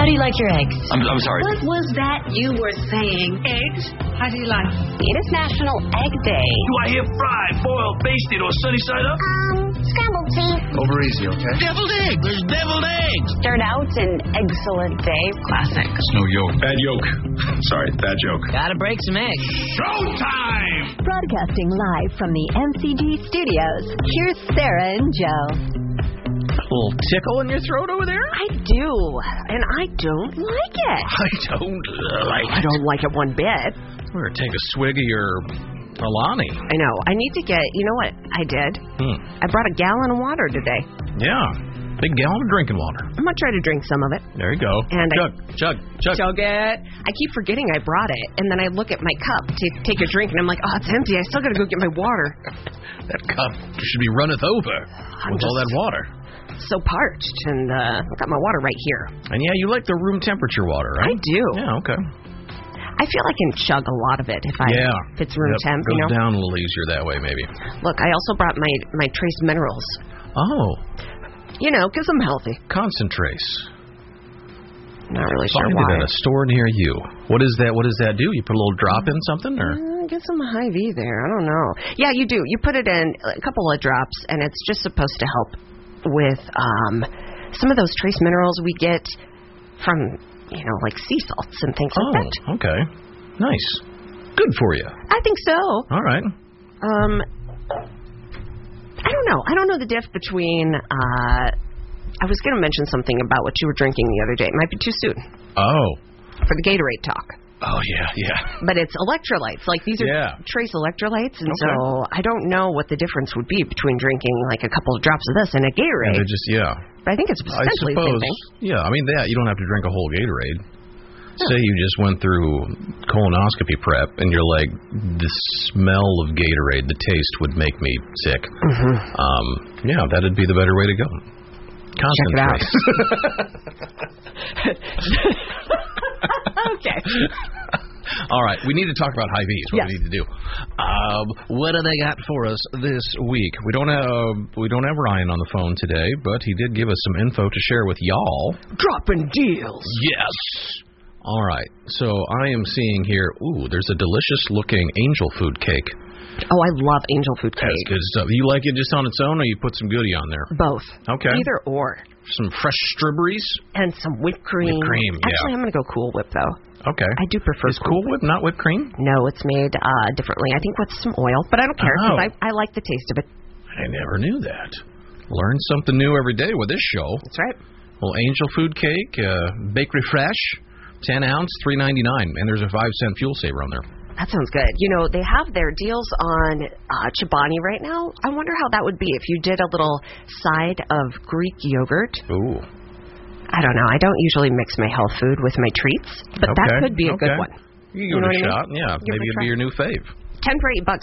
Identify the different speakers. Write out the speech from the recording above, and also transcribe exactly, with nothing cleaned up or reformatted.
Speaker 1: How do you like your eggs?
Speaker 2: I'm, I'm sorry.
Speaker 3: What was that you were saying? Eggs? How do you like them?
Speaker 4: It is National Egg Day.
Speaker 2: Do I hear fried, boiled, basted, or sunny side up?
Speaker 4: Um, scrambled, please.
Speaker 5: Over easy, okay?
Speaker 2: Deviled egg. There's deviled eggs.
Speaker 4: Start out an excellent day. Classic.
Speaker 2: It's no yolk. Bad yolk. Sorry, bad joke.
Speaker 1: Gotta break some eggs.
Speaker 2: Showtime!
Speaker 6: Broadcasting live from the M C G studios, here's Sarah and Joe.
Speaker 7: A little tickle in your throat over there?
Speaker 8: I do, and I don't like it.
Speaker 7: I don't uh, like
Speaker 8: I don't like it one bit.
Speaker 7: We're going to take a swig of your Alani.
Speaker 8: I know. I need to get, you know what I did?
Speaker 7: Hmm.
Speaker 8: I brought a gallon of water today.
Speaker 7: Yeah. Big gallon of drinking water.
Speaker 8: I'm going to try to drink some of it.
Speaker 7: There you go.
Speaker 8: And
Speaker 7: chug,
Speaker 8: I,
Speaker 7: chug, chug.
Speaker 8: Chug it. I keep forgetting I brought it, and then I look at my cup to take a drink, and I'm like, oh, it's empty. I still got to go get my water.
Speaker 7: That cup should be runneth over
Speaker 8: I'm
Speaker 7: with
Speaker 8: just
Speaker 7: all that water.
Speaker 8: So parched, and uh, I've got my water right here.
Speaker 7: And yeah, you like the room temperature water, right?
Speaker 8: I do.
Speaker 7: Yeah, okay.
Speaker 8: I feel I can chug a lot of it if I
Speaker 7: yeah.
Speaker 8: if it's room
Speaker 7: yep.
Speaker 8: temp.
Speaker 7: Goes
Speaker 8: You know?
Speaker 7: down a little easier that way, maybe.
Speaker 8: Look, I also brought my my trace minerals.
Speaker 7: Oh.
Speaker 8: You know, because I'm healthy.
Speaker 7: Concentrace.
Speaker 8: Not really sure
Speaker 7: Find
Speaker 8: why.
Speaker 7: it at a store near you. What is that? What does that do? You put a little drop in something, or?
Speaker 8: Uh, get some Hy-Vee there. I don't know. Yeah, you do. You put it in a couple of drops, and it's just supposed to help with um, some of those trace minerals we get from, you know, like sea salts and things
Speaker 7: oh,
Speaker 8: like that.
Speaker 7: Okay. Nice. Good for you.
Speaker 8: I think so.
Speaker 7: All right.
Speaker 8: Um, I don't know. I don't know the diff between. Uh, I was going to mention something about what you were drinking the other day. It might be too soon
Speaker 7: Oh.
Speaker 8: for the Gatorade talk.
Speaker 7: Oh, yeah, yeah.
Speaker 8: But it's electrolytes. Like, these are
Speaker 7: Yeah.
Speaker 8: trace electrolytes, and
Speaker 7: Okay.
Speaker 8: so I don't know what the difference would be between drinking, like, a couple of drops of this and a Gatorade.
Speaker 7: And they just, yeah.
Speaker 8: But I think it's
Speaker 7: I
Speaker 8: essentially the same
Speaker 7: suppose.
Speaker 8: thing.
Speaker 7: Yeah, I mean, that you don't have to drink a whole Gatorade. Say you just went through colonoscopy prep, and you're like, the smell of Gatorade, the taste would make me sick.
Speaker 8: Mm-hmm.
Speaker 7: Um, yeah, that'd be the better way to go. Concentrate.
Speaker 8: Check it out. Okay.
Speaker 7: All right, we need to talk about Hy-Vee is what
Speaker 8: Yes.
Speaker 7: we need to do. Um, what do they got for us this week? We don't have we don't have Ryan on the phone today, but he did give us some info to share with y'all.
Speaker 8: Dropping deals.
Speaker 7: Yes. All right, so I am seeing here, ooh, there's a delicious-looking angel food cake.
Speaker 8: Oh, I love angel food cake.
Speaker 7: That's good stuff. You like it just on its own, or you put some goodie on there?
Speaker 8: Both.
Speaker 7: Okay.
Speaker 8: Either or.
Speaker 7: Some fresh strawberries?
Speaker 8: And some whipped cream.
Speaker 7: Whipped cream, yeah.
Speaker 8: Actually, I'm going to go Cool Whip, though.
Speaker 7: Okay.
Speaker 8: I do prefer
Speaker 7: Is Cool Whip not whipped cream?
Speaker 8: No, it's made uh, differently. I think with some oil, but I don't care because
Speaker 7: Oh.
Speaker 8: I, I like the taste of it.
Speaker 7: I never knew that. Learn something new every day with this show.
Speaker 8: That's right.
Speaker 7: Well, angel food cake, uh, bakery fresh, ten ounce, three ninety-nine, and there's a five cent fuel saver on there.
Speaker 8: That sounds good. You know, they have their deals on uh, Chobani right now. I wonder how that would be if you did a little side of Greek yogurt.
Speaker 7: Ooh.
Speaker 8: I don't know. I don't usually mix my health food with my treats, but
Speaker 7: Okay,
Speaker 8: that could be a
Speaker 7: okay.
Speaker 8: good one.
Speaker 7: You
Speaker 8: You
Speaker 7: give
Speaker 8: know
Speaker 7: it a
Speaker 8: what I
Speaker 7: shot.
Speaker 8: mean?
Speaker 7: Yeah,
Speaker 8: Give it
Speaker 7: maybe
Speaker 8: a
Speaker 7: it'd be
Speaker 8: try.
Speaker 7: your new fave.
Speaker 8: ten for eight bucks.